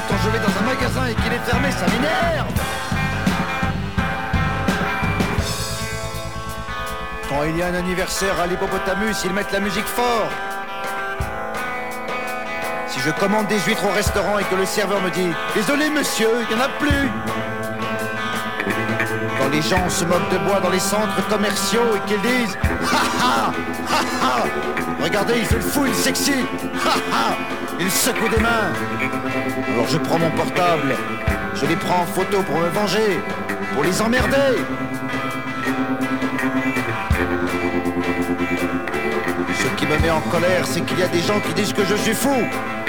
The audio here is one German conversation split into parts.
quand je vais dans un magasin et qu'il est fermé, ça m'énerve. Quand il y a un anniversaire à l'Hippopotamus, ils mettent la musique fort. Si je commande des huîtres au restaurant et que le serveur me dit « Désolé monsieur, il n'y en a plus !» Quand les gens se moquent de moi dans les centres commerciaux et qu'ils disent « Ha ha, ha ha !» Regardez, il fait le fou, il s'excite. Ha ha, il secoue des mains. Alors je prends mon portable, je les prends en photo pour me venger, pour les emmerder. Ce qui me met en colère, c'est qu'il y a des gens qui disent que je suis fou.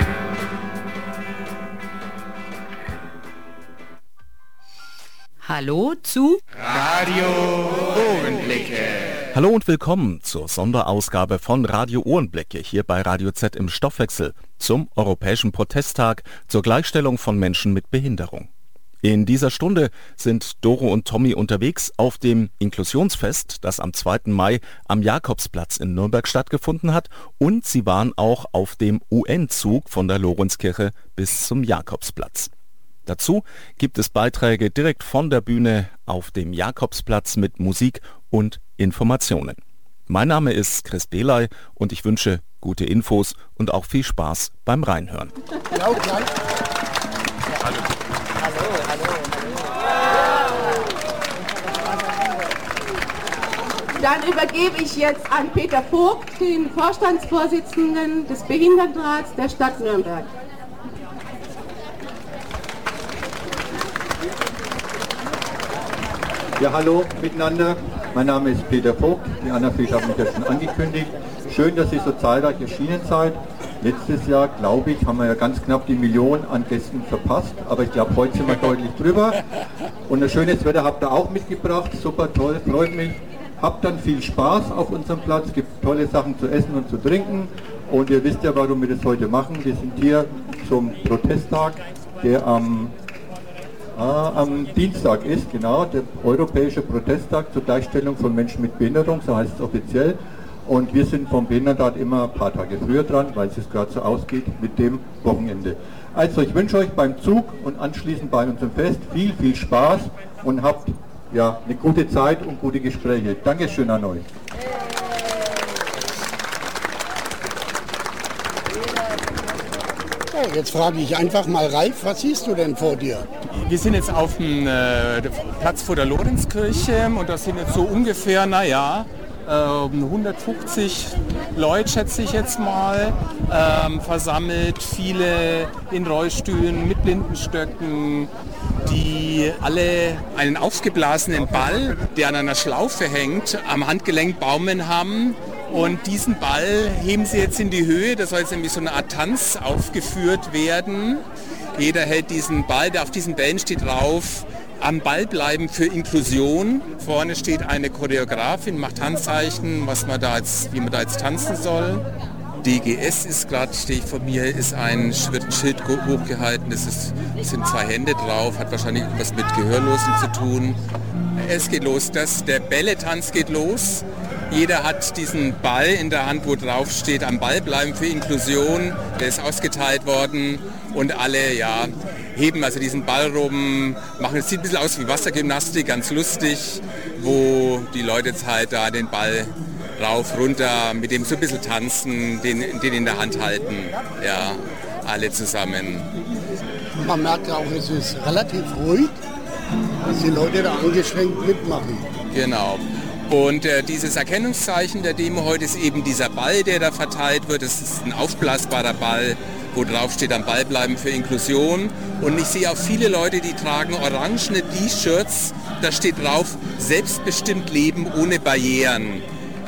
Hallo zu Radio Ohrenblicke. Hallo und willkommen zur Sonderausgabe von Radio Ohrenblicke hier bei Radio Z im Stoffwechsel zum Europäischen Protesttag zur Gleichstellung von Menschen mit Behinderung. In dieser Stunde sind Doro und Tommy unterwegs auf dem Inklusionsfest, das am 2. Mai am Jakobsplatz in Nürnberg stattgefunden hat, und sie waren auch auf dem UN-Zug von der Lorenzkirche bis zum Jakobsplatz. Dazu gibt es Beiträge direkt von der Bühne auf dem Jakobsplatz mit Musik und Informationen. Mein Name ist Chris Belay und ich wünsche gute Infos und auch viel Spaß beim Reinhören. Genau, gleich. Hallo. Dann übergebe ich jetzt an Peter Vogt, den Vorstandsvorsitzenden des Behindertenrats der Stadt Nürnberg. Ja, hallo miteinander. Mein Name ist Peter Vogt. Die Anna Fischer hat mich ja schon angekündigt. Schön, dass ihr so zahlreich erschienen seid. Letztes Jahr, glaube ich, haben wir ja ganz knapp die Million an Gästen verpasst. Aber ich glaube, heute sind wir deutlich drüber. Und ein schönes Wetter habt ihr auch mitgebracht. Super toll, freut mich. Habt dann viel Spaß auf unserem Platz. Es gibt tolle Sachen zu essen und zu trinken. Und ihr wisst ja, warum wir das heute machen. Wir sind hier zum Protesttag, der am Dienstag ist, genau, der Europäische Protesttag zur Gleichstellung von Menschen mit Behinderung, so heißt es offiziell. Und wir sind vom Behindertenrat immer ein paar Tage früher dran, weil es gerade so ausgeht mit dem Wochenende. Also ich wünsche euch beim Zug und anschließend bei unserem Fest viel Spaß und habt ja eine gute Zeit und gute Gespräche. Dankeschön an euch. Jetzt frage ich einfach mal Ralf, was siehst du denn vor dir? Wir sind jetzt auf dem Platz vor der Lorenzkirche und da sind jetzt so ungefähr, 150 Leute, schätze ich jetzt mal, versammelt. Viele in Rollstühlen, mit Blindenstöcken, die alle einen aufgeblasenen Ball, der an einer Schlaufe hängt, am Handgelenk baumeln haben. Und diesen Ball heben sie jetzt in die Höhe, da soll jetzt nämlich so eine Art Tanz aufgeführt werden. Jeder hält diesen Ball, auf diesen Bällen steht drauf, am Ball bleiben für Inklusion. Vorne steht eine Choreografin, macht Handzeichen, wie man da jetzt tanzen soll. DGS ist gerade, stehe ich vor mir, ist ein Schild hochgehalten, es sind 2 Hände drauf, hat wahrscheinlich etwas mit Gehörlosen zu tun. Es geht los, der Bälletanz geht los. Jeder hat diesen Ball in der Hand, wo drauf steht, am Ball bleiben für Inklusion. Der ist ausgeteilt worden und alle heben also diesen Ball rum, machen, es sieht ein bisschen aus wie Wassergymnastik, ganz lustig, wo die Leute jetzt halt da den Ball rauf, runter, mit dem so ein bisschen tanzen, den in der Hand halten, ja, alle zusammen. Man merkt auch, es ist relativ ruhig, dass die Leute da angeschränkt mitmachen. Genau. Und dieses Erkennungszeichen der Demo heute ist eben dieser Ball, der da verteilt wird. Es ist ein aufblasbarer Ball, wo drauf steht, am Ball bleiben für Inklusion. Und ich sehe auch viele Leute, die tragen orangene T-Shirts. Da steht drauf, selbstbestimmt leben ohne Barrieren.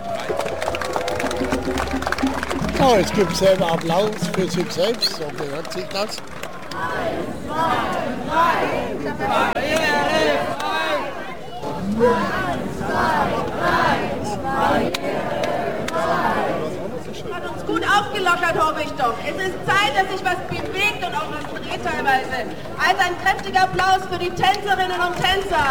So, es gibt selber Applaus für sich selbst, so gehört sich das. 1, 2, 3, barrierefrei! 1, 2, 3, hat uns gut aufgelockert, hoffe ich doch. Es ist Zeit, dass sich was bewegt und auch was dreht teilweise. Also ein kräftiger Applaus für die Tänzerinnen und Tänzer.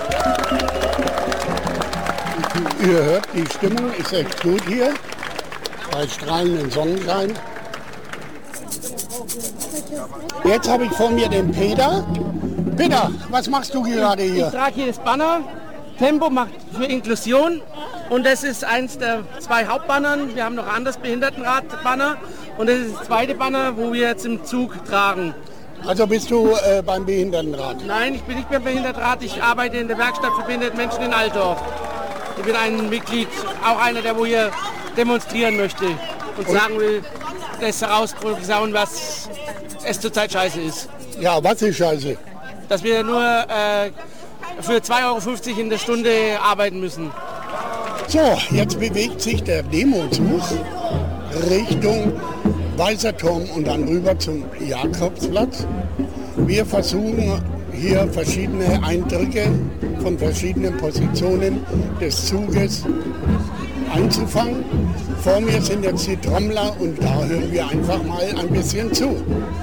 Ihr hört, die Stimmung ist echt gut hier, bei strahlendem Sonnenschein. Jetzt habe ich vor mir den Peter. Peter, was machst du gerade hier? Ich trage hier das Banner. Tempo macht für Inklusion. Und das ist eins der 2 Hauptbannern. Wir haben noch ein anderes Behindertenrat-Banner. Und das ist das zweite Banner, wo wir jetzt im Zug tragen. Also bist du beim Behindertenrat? Nein, ich bin nicht beim Behindertenrat. Ich arbeite in der Werkstatt für behinderte Menschen in Altdorf. Ich bin ein Mitglied, auch einer, der wo hier demonstrieren möchte und sagen will, das herausposaunen, was es zurzeit scheiße ist. Ja, was ist scheiße? Dass wir nur für 2,50 € in der Stunde arbeiten müssen. So, jetzt bewegt sich der Demozug Richtung Weißer Turm und dann rüber zum Jakobsplatz. Wir versuchen hier verschiedene Eindrücke von verschiedenen Positionen des Zuges einzufangen. Vor mir sind jetzt die Trommler und da hören wir einfach mal ein bisschen zu.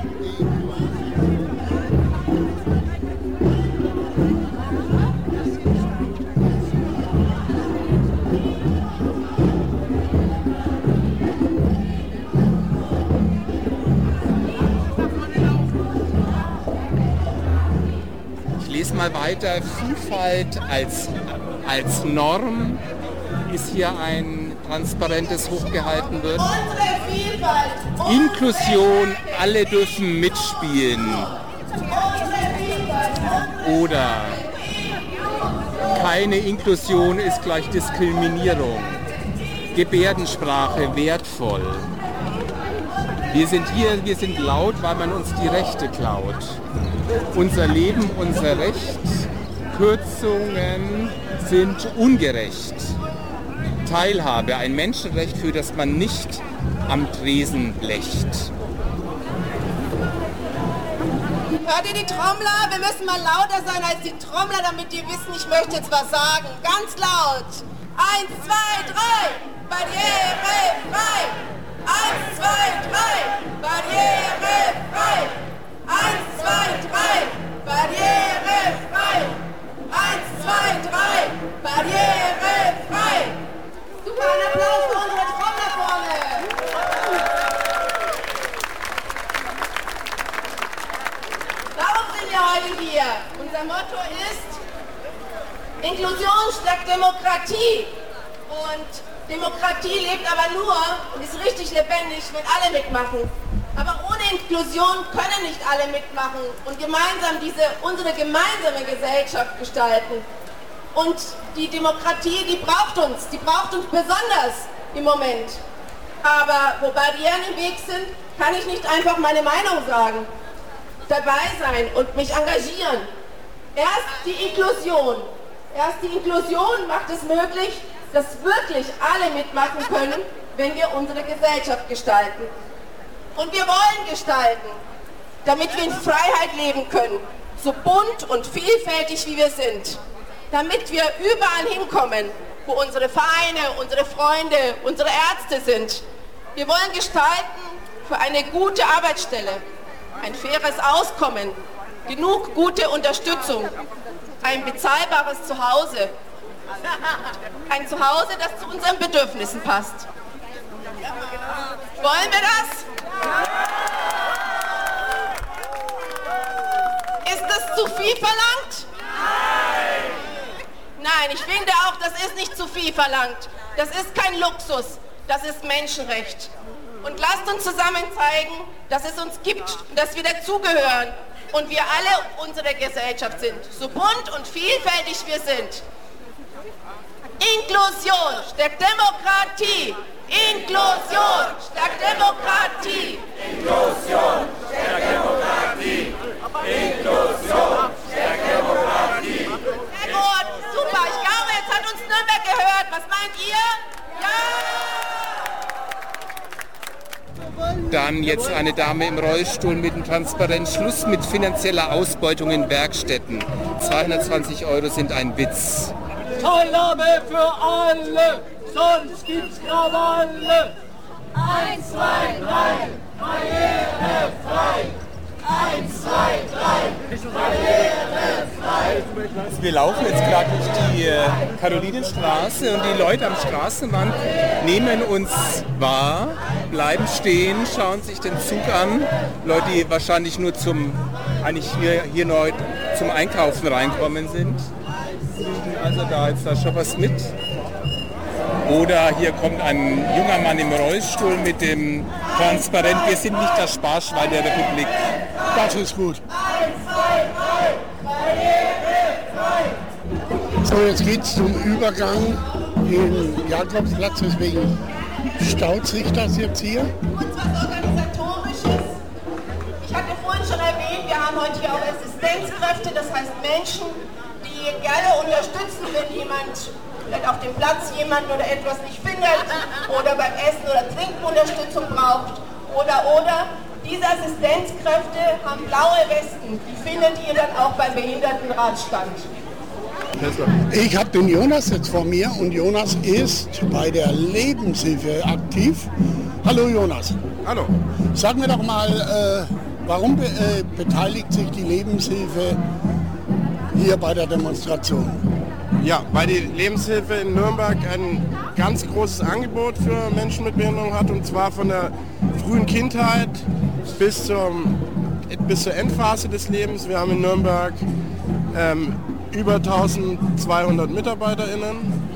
Ich lese mal weiter. Vielfalt als Norm ist hier ein transparentes hochgehalten wird. Unsere Vielfalt. Inklusion, alle dürfen mitspielen. Oder keine Inklusion ist gleich Diskriminierung. Gebärdensprache wertvoll. Wir sind hier, wir sind laut, weil man uns die Rechte klaut. Unser Leben, unser Recht, Kürzungen sind ungerecht. Teilhabe, ein Menschenrecht, für das man nicht am Tresen blecht. Hört ihr die Trommler? Wir müssen mal lauter sein als die Trommler, damit die wissen, ich möchte jetzt was sagen. Ganz laut. 1, 2, 3, barrierefrei. 1, 2, 3, barrierefrei. 1, 2, 3, barrierefrei. 1, 2, 3, barrierefrei. Super, ein Applaus für unsere Trommler vorne. Warum sind wir heute hier? Unser Motto ist Inklusion stärkt Demokratie. Und Demokratie lebt aber nur und ist richtig lebendig, wenn alle mitmachen. Aber ohne Inklusion können nicht alle mitmachen und gemeinsam unsere gemeinsame Gesellschaft gestalten. Und die Demokratie, die braucht uns besonders im Moment. Aber wo Barrieren im Weg sind, kann ich nicht einfach meine Meinung sagen. Dabei sein und mich engagieren. Erst die Inklusion macht es möglich, dass wirklich alle mitmachen können, wenn wir unsere Gesellschaft gestalten. Und wir wollen gestalten, damit wir in Freiheit leben können, so bunt und vielfältig wie wir sind. Damit wir überall hinkommen, wo unsere Vereine, unsere Freunde, unsere Ärzte sind. Wir wollen gestalten für eine gute Arbeitsstelle, ein faires Auskommen, genug gute Unterstützung, ein bezahlbares Zuhause. Ein Zuhause, das zu unseren Bedürfnissen passt. Wollen wir das? Ist das zu viel verlangt? Nein, ich finde auch, das ist nicht zu viel verlangt. Das ist kein Luxus, das ist Menschenrecht. Und lasst uns zusammen zeigen, dass es uns gibt und dass wir dazugehören und wir alle unsere Gesellschaft sind, so bunt und vielfältig wir sind. Inklusion stärkt Demokratie. Inklusion stärkt Demokratie. Inklusion stärkt Demokratie. Inklusion stärkt Demokratie. Sehr gut, super. Ich glaube, jetzt hat uns Nürnberg gehört. Was meint ihr? Ja! Dann jetzt eine Dame im Rollstuhl mit dem Transparenz. Schluss mit finanzieller Ausbeutung in Werkstätten. 220 € sind ein Witz. Teilnahme für alle, sonst gibt's Krawalle. 1, 2, 3, barrierefrei. 1, 2, 3, barrierefrei. Wir laufen jetzt gerade durch die Karolinenstraße und die Leute am Straßenrand nehmen uns wahr, bleiben stehen, schauen sich den Zug an. Leute, die wahrscheinlich nur hier neu zum Einkaufen reinkommen sind. Also da ist da schon was mit. Oder hier kommt ein junger Mann im Rollstuhl mit dem Transparent, wir sind nicht das Sparschwein der Republik. Das ist gut. So, jetzt geht's zum Übergang in Jakobsplatz, deswegen staut sich das jetzt hier. Und was Organisatorisches. Ich hatte vorhin schon erwähnt, wir haben heute hier auch Assistenzkräfte, das heißt Menschen, die gerne unterstützen, wenn jemand auf dem Platz jemanden oder etwas nicht findet oder beim Essen oder Trinken Unterstützung braucht oder. Diese Assistenzkräfte haben blaue Westen, die findet ihr dann auch beim Behindertenratstand. Ich habe den Jonas jetzt vor mir und Jonas ist bei der Lebenshilfe aktiv. Hallo Jonas. Hallo. Sag mir doch mal, warum beteiligt sich die Lebenshilfe hier bei der Demonstration? Ja, weil die Lebenshilfe in Nürnberg ein ganz großes Angebot für Menschen mit Behinderung hat, und zwar von der frühen Kindheit bis zur Endphase des Lebens. Wir haben in Nürnberg über 1200 MitarbeiterInnen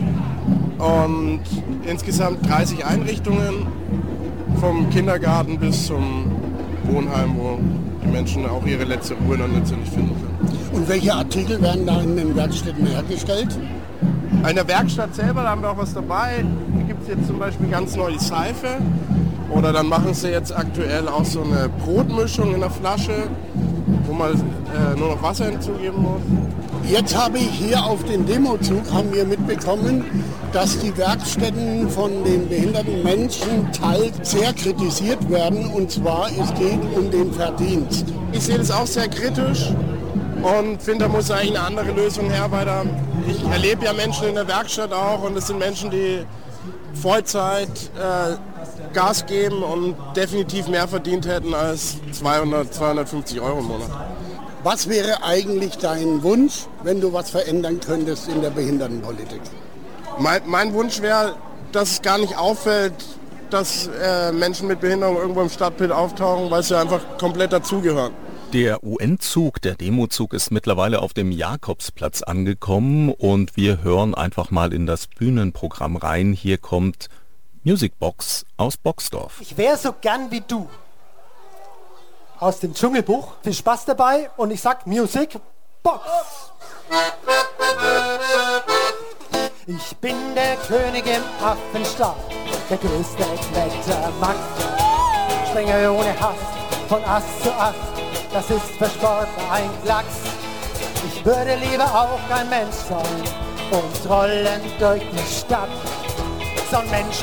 und insgesamt 30 Einrichtungen, vom Kindergarten bis zum Wohnheim, wo die Menschen auch ihre letzte Ruhe dann letztendlich finden können. Und welche Artikel werden da in den Werkstätten hergestellt? In der Werkstatt selber, da haben wir auch was dabei. Hier gibt es jetzt zum Beispiel ganz neu die Seife. Oder dann machen sie jetzt aktuell auch so eine Brotmischung in der Flasche, wo man nur noch Wasser hinzugeben muss. Jetzt habe ich hier auf den Demozug, haben wir mitbekommen, dass die Werkstätten von den behinderten Menschen teils sehr kritisiert werden. Und zwar, es geht um den Verdienst. Ich sehe das auch sehr kritisch und finde, da muss eigentlich eine andere Lösung her, weil ich erlebe ja Menschen in der Werkstatt auch, und es sind Menschen, die Vollzeit Gas geben und definitiv mehr verdient hätten als 250 € im Monat. Was wäre eigentlich dein Wunsch, wenn du was verändern könntest in der Behindertenpolitik? Mein Wunsch wäre, dass es gar nicht auffällt, dass Menschen mit Behinderung irgendwo im Stadtbild auftauchen, weil sie einfach komplett dazugehören. Der UN-Zug, der Demozug, ist mittlerweile auf dem Jakobsplatz angekommen und wir hören einfach mal in das Bühnenprogramm rein. Hier kommt Musicbox aus Boxdorf. Ich wäre so gern wie du. Aus dem Dschungelbuch. Viel Spaß dabei und ich sag Music Box. Ich bin der König im Affenstall, der größte Klettermax. Springe ohne Hast, von Ast zu Ast, das ist für Sportler ein Klacks. Ich würde lieber auch ein Mensch sein und rollen durch die Stadt. So ein Mensch